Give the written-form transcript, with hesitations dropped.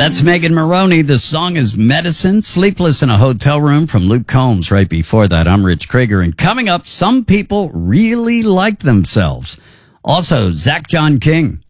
That's Megan Maroney. The song is Medicine. Sleepless in a Hotel Room from Luke Combs. Right before that, I'm Rich Krieger. And coming up, some people really like themselves. Also, Zach John King.